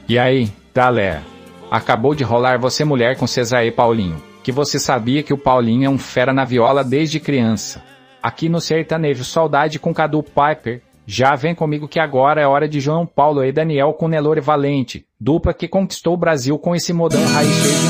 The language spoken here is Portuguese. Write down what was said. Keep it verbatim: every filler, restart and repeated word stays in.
E aí, galera, acabou de rolar Você Mulher com Cesar e Paulinho, que você sabia que o Paulinho é um fera na viola desde criança. Aqui no Sertanejo Saudade com Cadu Piper, já vem comigo que agora é hora de João Paulo e Daniel com Nelore Valente, dupla que conquistou o Brasil com esse modão raiz cheio de